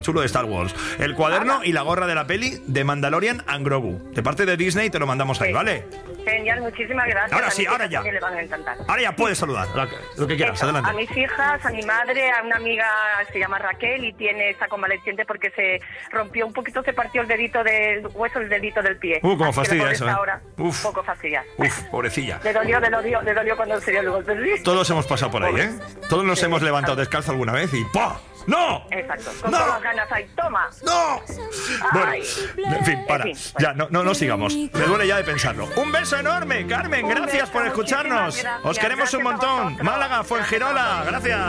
chulo de Star Wars. El cuaderno y la gorra de la peli de Mandalorian and Grogu. De parte de Disney te lo mandamos ahí, ¿vale? Genial, muchísimas gracias. Ahora sí, ahora ya. Le van a encantar. Ahora ya puedes saludar, lo que quieras, adelante. A mis hijas, a mi madre, a una amiga, se llama Raquel y está convaleciente porque se rompió un poquito, se partió el dedito del hueso, el dedito del pie. Como fastidia eso, ahora, un poco fastidia. Pobrecilla. Le dolió cuando se dio el golpe. Todos hemos pasado por ahí, ¿eh? Todos nos hemos levantado descalzo alguna vez y ¡pah! ¡No! Exacto, con todas las ganas ahí, ¡toma! ¡No! Bueno, en fin, para. Ya, no sigamos. Me duele ya de pensarlo. Un beso enorme, Carmen. Gracias por escucharnos. Os queremos un montón. Málaga, Fuengirola. Gracias.